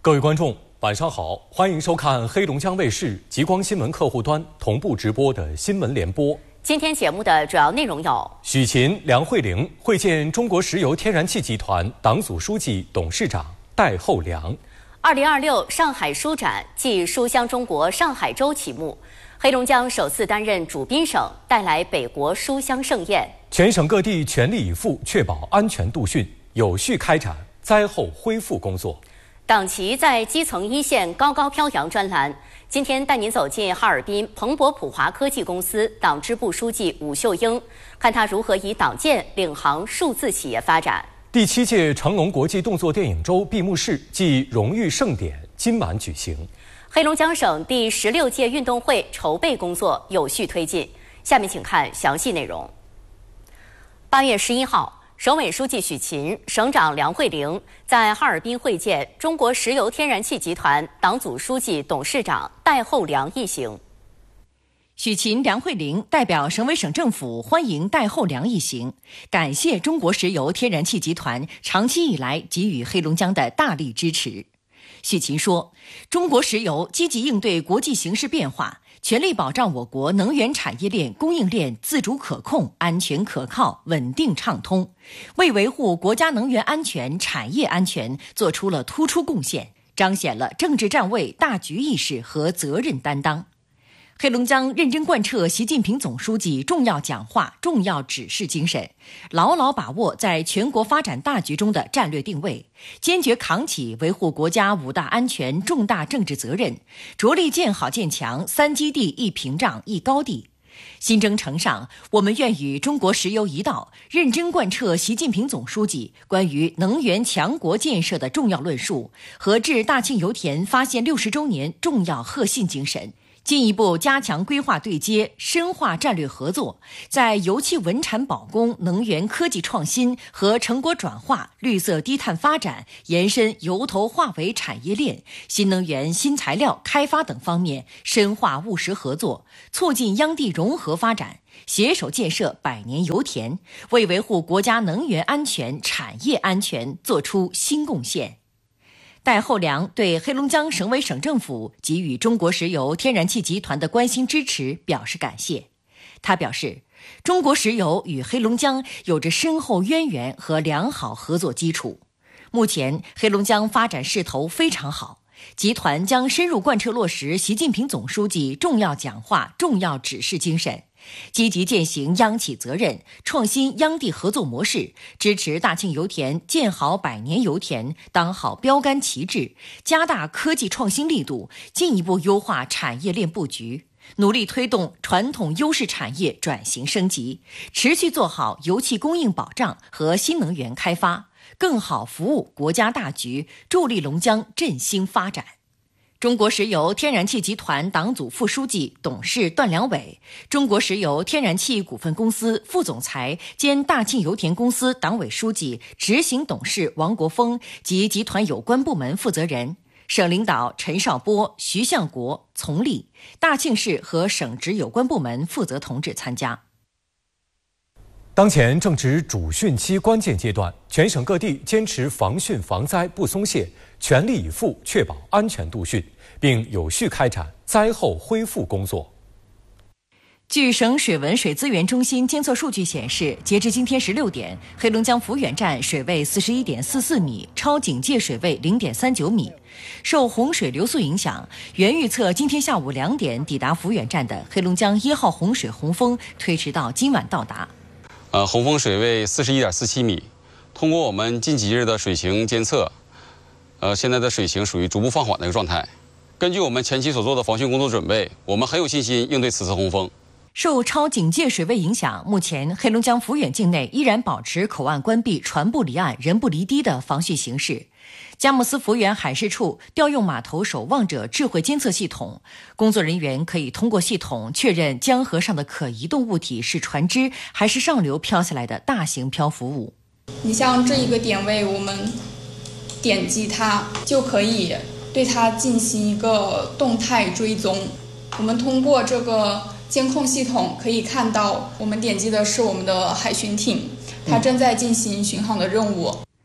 各位观众，晚上好，欢迎收看黑龙江卫视极光新闻客户端同步直播的新闻联播。 今天节目的主要内容有： 许勤、梁慧玲会见中国石油天然气集团党组书记、董事长戴厚良。 2026上海书展暨书香中国上海周启幕，黑龙江首次担任主宾省，带来北国书香盛宴。 全省各地全力以赴，确保安全度汛，有序开展灾后恢复工作。 党旗在基层一线高高飘扬专栏，今天带您走进哈尔滨彭博普华科技公司党支部书记武秀英，看他如何以党建领航数字企业发展。 第7届成龙国际动作电影周闭幕式暨荣誉盛典今晚举行。 黑龙江省第16届运动会筹备工作有序推进。下面请看详细内容。8月11号。省委书记许勤、省长梁慧玲在哈尔滨会见中国石油天然气集团党组书记、董事长戴厚良一行。 许勤、梁慧玲代表省委省政府欢迎戴厚良一行，感谢中国石油天然气集团长期以来给予黑龙江的大力支持。许勤说，中国石油积极应对国际形势变化，全力保障我国能源产业链供应链自主可控、安全可靠、稳定畅通，为维护国家能源安全、产业安全做出了突出贡献，彰显了政治站位、大局意识和责任担当。黑龙江认真贯彻习近平总书记重要讲话、重要指示精神，牢牢把握在全国发展大局中的战略定位，坚决扛起维护国家5大安全重大政治责任，着力建好建强3基地1屏障1高地。新征程上，我们愿与中国石油一道，认真贯彻习近平总书记关于能源强国建设的重要论述和致大庆油田发现60周年重要贺信精神，进一步加强规划对接，深化战略合作，在油气稳产保供、能源科技创新和成果转化、绿色低碳发展、延伸由头化尾产业链、新能源新材料开发等方面深化务实合作，促进央地融合发展，携手建设100年油田，为维护国家能源安全、产业安全作出新贡献。戴厚良对黑龙江省委省政府给予中国石油天然气集团的关心支持表示感谢。他表示，中国石油与黑龙江有着深厚渊源和良好合作基础。目前，黑龙江发展势头非常好，集团将深入贯彻落实习近平总书记重要讲话、重要指示精神，积极践行央企责任，创新央地合作模式，支持大庆油田建好100年油田，当好标杆旗帜，加大科技创新力度，进一步优化产业链布局，努力推动传统优势产业转型升级，持续做好油气供应保障和新能源开发，更好服务国家大局，助力龙江振兴发展。中国石油天然气集团党组副书记、董事段良伟，中国石油天然气股份公司副总裁兼大庆油田公司党委书记、执行董事王国峰及集团有关部门负责人，省领导陈少波、徐向国、丛立，大庆市和省直有关部门负责同志参加。 当前正值主汛期关键阶段，全省各地坚持防汛防灾不松懈，全力以赴确保安全度汛，并有序开展灾后恢复工作。 据省水文水资源中心监测数据显示，截至今天16点，黑龙江抚远站水位41.44米，超警戒水位0.39米。受洪水流速影响，原预测今天下午2点抵达抚远站的黑龙江1号洪水洪峰推迟到今晚到达。 洪峰水位41.47米。通过我们近几日的水情监测，现在的水情属于逐步放缓的一个状态。根据我们前期所做的防汛工作准备，我们很有信心应对此次洪峰。 受超警戒水位影响，目前黑龙江抚远境内依然保持口岸关闭、船不离岸、人不离堤的防汛形势。佳木斯抚远海事处调用码头守望者智慧监测系统，工作人员可以通过系统确认江河上的可移动物体是船只还是上流飘下来的大型漂浮物。 你像这一个点位，我们点击它就可以对它进行一个动态追踪。我们通过这个监控系统可以看到，我们点击的是我们的海巡艇，它正在进行巡航的任务。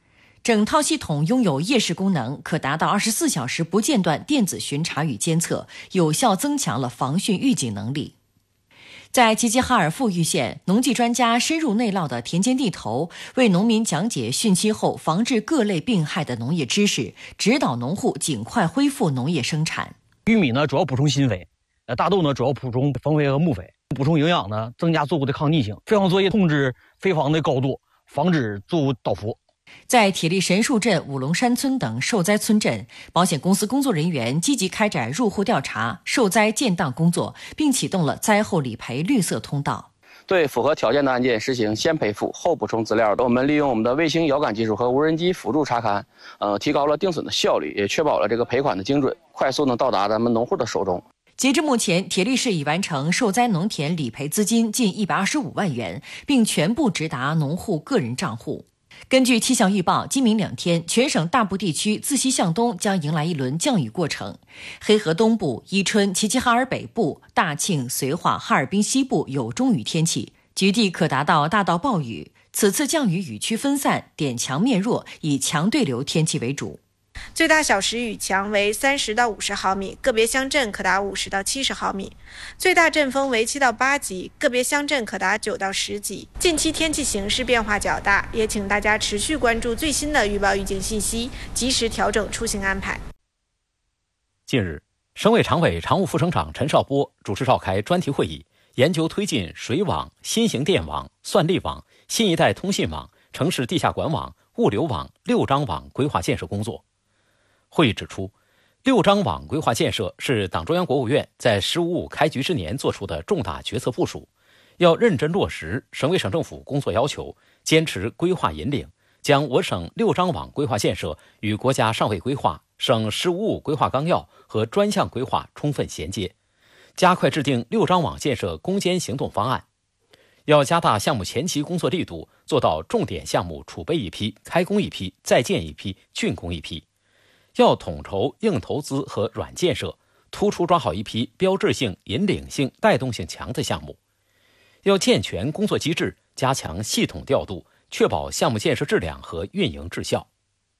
整套系统拥有夜视功能，可达到24小时不间断电子巡查与监测，有效增强了防汛预警能力。在齐齐哈尔富裕县，农技专家深入内涝的田间地头，为农民讲解汛期后防治各类病害的农业知识，指导农户尽快恢复农业生产。 玉米呢主要补充锌肥，大豆呢主要补充蜂肥和木肥，补充营养呢增加作物的抗逆性。飞防作业控制飞防的高度，防止作物倒伏。 在铁力神树镇、五龙山村等受灾村镇，保险公司工作人员积极开展入户调查、受灾建档工作，并启动了灾后理赔绿色通道。 对符合条件的案件实行先赔付后补充资料。我们利用我们的卫星遥感技术和无人机辅助查勘，提高了定损的效率，也确保了这个赔款的精准，快速能到达咱们农户的手中。 截至目前，铁力市已完成受灾农田理赔资金近125万元，并全部直达农户个人账户。根据气象预报，今明2天，全省大部地区自西向东将迎来一轮降雨过程。黑河东部、伊春、齐齐哈尔北部、大庆、绥化、哈尔滨西部有中雨天气，局地可达到大到暴雨。此次降雨雨区分散，点强面弱，以强对流天气为主。 最大小时雨强为30到50毫米，个别乡镇可达50到70毫米；最大阵风为7到8级，个别乡镇可达9到10级。近期天气形势变化较大，也请大家持续关注最新的预报预警信息，及时调整出行安排。 近日，省委常委、常务副省长陈少波主持召开专题会议，研究推进水网、新型电网、算力网、新一代通信网、城市地下管网、物流网6张网规划建设工作。会议指出，6张网规划建设是党中央、国务院在“十五五”开局之年作出的重大决策部署，要认真落实省委省政府工作要求，坚持规划引领，将我省6张网规划建设与国家上位规划、省“十五五”规划纲要和专项规划充分衔接，加快制定6张网建设攻坚行动方案。要加大项目前期工作力度，做到重点项目储备一批、开工一批、再建一批、竣工一批。要统筹硬投资和软建设，突出抓好一批标志性、引领性、带动性强的项目。要健全工作机制，加强系统调度，确保项目建设质量和运营质效。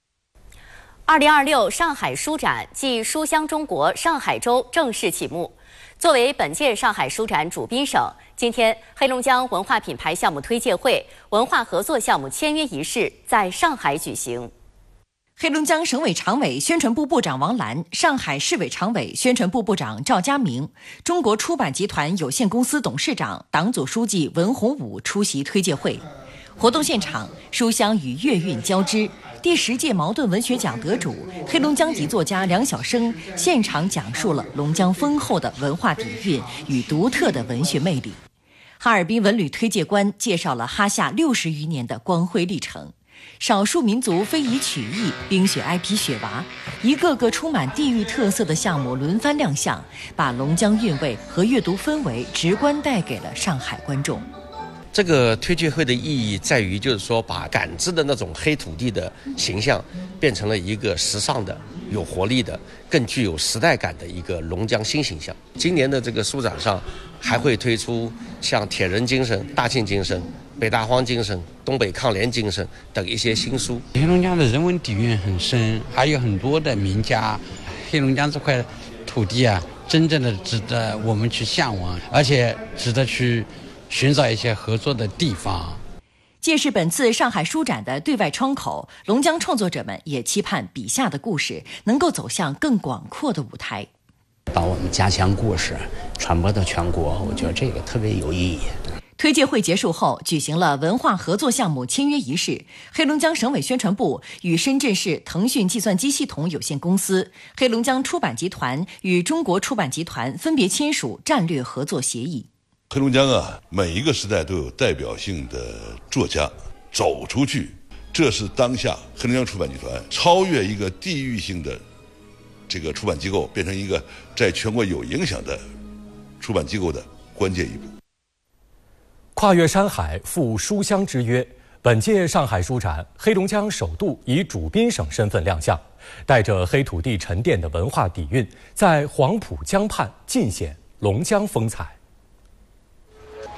2026上海书展暨书香中国上海周正式启幕。作为本届上海书展主宾省，今天黑龙江文化品牌项目推介会、文化合作项目签约仪式在上海举行。 黑龙江省委常委、宣传部部长王澜，上海市委常委、宣传部部长赵家明，中国出版集团有限公司董事长、党组书记文洪武出席推介会。活动现场，书香与粤韵交织。第10届茅盾文学奖得主、黑龙江籍作家梁晓声现场讲述了龙江丰厚的文化底蕴与独特的文学魅力。哈尔滨文旅推介官介绍了哈夏60余年的光辉历程。少数民族非遗曲艺、冰雪 IP 雪娃，一个个充满地域特色的项目轮番亮相，把龙江韵味和阅读氛围直观带给了上海观众。 这个推介会的意义在于，就是说把感知的那种黑土地的形象变成了一个时尚的、有活力的、更具有时代感的一个龙江新形象。今年的这个书展上还会推出像铁人精神、大庆精神、北大荒精神、东北抗联精神等一些新书。 黑龙江的人文底蕴很深，还有很多的名家。黑龙江这块土地啊，真正的值得我们去向往，而且值得去寻找一些合作的地方。 借是本次上海书展的对外窗口，龙江创作者们也期盼笔下的故事能够走向更广阔的舞台， 把我们家乡故事传播到全国，我觉得这个特别有意义。 推介会结束后，举行了文化合作项目签约仪式。黑龙江省委宣传部与深圳市腾讯计算机系统有限公司、黑龙江出版集团与中国出版集团分别签署战略合作协议。 黑龙江啊，每一个时代都有代表性的作家走出去，这是当下黑龙江出版集团超越一个地域性的这个出版机构，变成一个在全国有影响的出版机构的关键一步。 跨越山海，赴书香之约。本届上海书展，黑龙江首度以主宾省身份亮相，带着黑土地沉淀的文化底蕴，在黄浦江畔尽显龙江风采。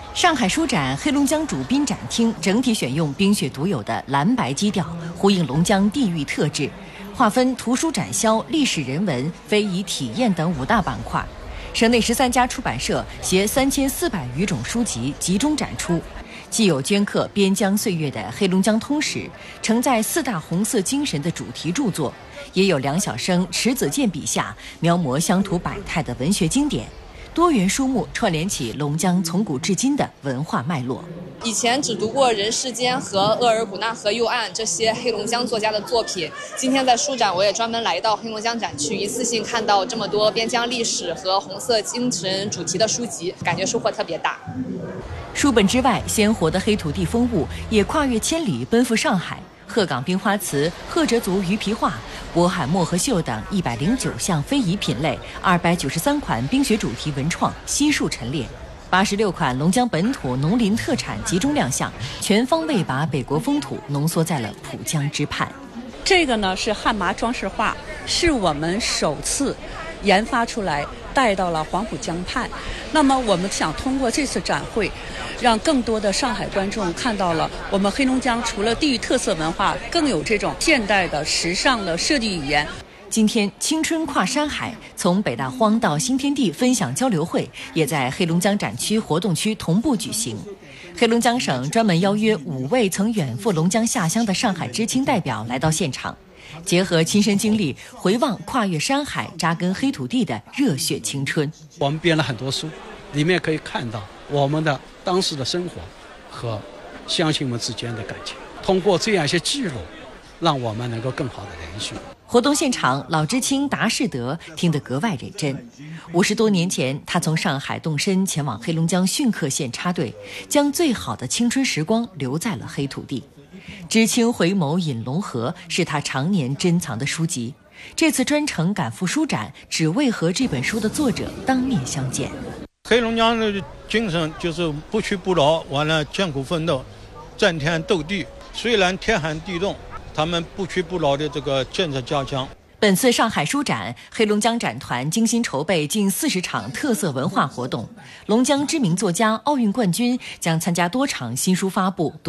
上海书展黑龙江主宾展厅整体选用冰雪独有的蓝白基调，呼应龙江地域特质，划分图书展销、历史人文、非遗体验等5大板块。省内13家出版社携3400余种书籍集中展出，既有镌刻边疆岁月的黑龙江通史，承载4大红色精神的主题著作，也有梁晓声、迟子建笔下描摹乡土百态的文学经典。多元书目串联起龙江从古至今的文化脉络。 以前只读过人世间和额尔古纳河右岸这些黑龙江作家的作品，今天在书展我也专门来到黑龙江展区，一次性看到这么多边疆历史和红色精神主题的书籍，感觉收获特别大。 书本之外，鲜活的黑土地风物也跨越千里奔赴上海。鹤岗冰花瓷、赫哲族鱼皮画、渤海墨河绣等109项非遗品类，293款冰雪主题文创悉数陈列，86款龙江本土农林特产集中亮相，全方位把北国风土浓缩在了浦江之畔。 这个呢是汉麻装饰画，是我们首次研发出来带到了黄浦江畔。那么我们想通过这次展会，让更多的上海观众看到了我们黑龙江除了地域特色文化，更有这种现代的时尚的设计语言。 今天青春跨山海，从北大荒到新天地分享交流会也在黑龙江展区活动区同步举行。黑龙江省专门邀约5位曾远赴龙江下乡的上海知青代表来到现场，结合亲身经历，回望跨越山海、扎根黑土地的热血青春。 我们编了很多书，里面可以看到我们的当时的生活和乡亲们之间的感情，通过这样一些记录，让我们能够更好的延续。 活动现场，老知青达士德听得格外认真。50多年前，他从上海动身前往黑龙江浚克县插队，将最好的青春时光留在了黑土地。知青回眸饮龙河是他常年珍藏的书籍，这次专程赶赴书展，只为和这本书的作者当面相见。 黑龙江的精神就是不屈不挠，完了艰苦奋斗，战天斗地，虽然天寒地冻，他们不屈不挠的这个建设家乡。 本次上海书展，黑龙江展团精心筹备近40场特色文化活动，龙江知名作家、奥运冠军将参加多场新书发布、